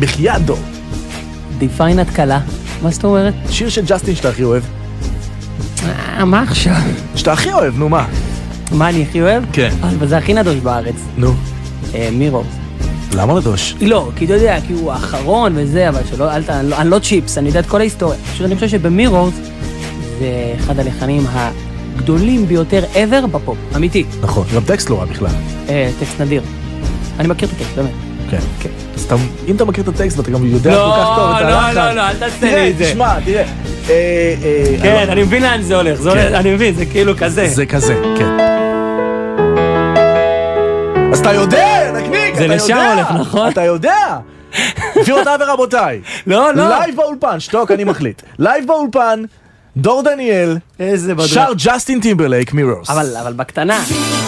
בחייאת דור. דיפיין התקלה. מה זאת אומרת? שיר של ג'סטין שאתה הכי אוהב. מה עכשיו? שאתה הכי אוהב, נו מה? מה אני הכי אוהב? כן. אבל זה הכי נדוש בארץ. נו. מירורס. למה נדוש? לא, כי אתה יודע, כי הוא האחרון וזה, אבל שלא, אני לא צ'יפס, אני יודע את כל ההיסטוריה. פשוט אני חושב שבמירורס זה אחד הלחנים הגדולים ביותר ever בפופ, אמיתי. נכון, גם טקסט לא רע בכלל. טקסט נדיר. אני מכיר את הטקסט, באמת. כן. אז אם אתה מכיר את הטקסט ואתה גם יודע כל כך טוב את הלחן. לא, אל תעשה לי את זה. תשמע, תראה. כן, אני מבין לאן זה הולך, אני מבין, זה כאילו כזה. זה כזה, כן. אז אתה יודע, נקניק, אתה יודע. זה לשם הולך, נכון? אתה יודע. גבירותיי ורבותיי. לא. לייב באולפן, שתוק, אני מחליט. לייב באולפן, דור דניאל, איזה בדרה. שר ג'סטין טימברלייק, מירורס. אבל בקטנה.